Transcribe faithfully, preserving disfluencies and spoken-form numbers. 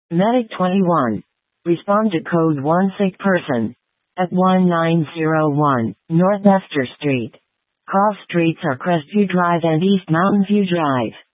Medic twenty-one. Respond to code one sick person. At one nine zero one North Esther Street. Cross streets are Crestview Drive and East Mountain View Drive.